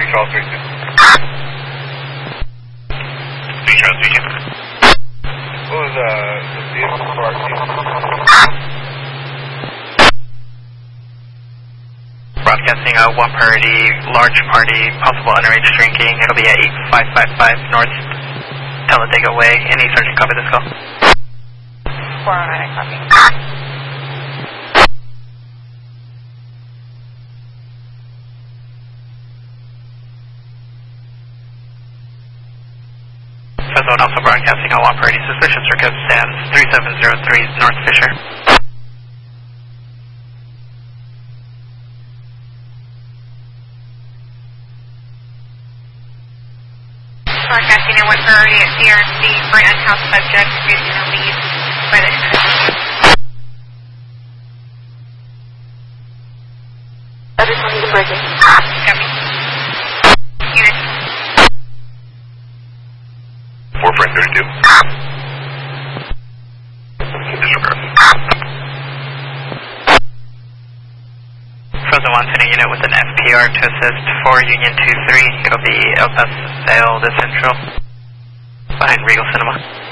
Charles 32. 3 Charles 32. What was the vehicle for our team? Broadcasting a 1 priority, large party, possible underage drinking. It'll be at 8555 North Talladega Way. Any sergeant copy this call? 409, copy. Fresno also broadcasting a 1 priority, suspicious circumstance 3703 North Fisher. Broadcasting a 1 priority at CRC for an unhoused subject using a lead by the internet. Everyone is breaking. Copy. Unit. 4 Frank 32. Disregard. Fresno 1 sending unit with an FPR to assist for Union 23. It'll be El Paso de Central behind Regal Cinema.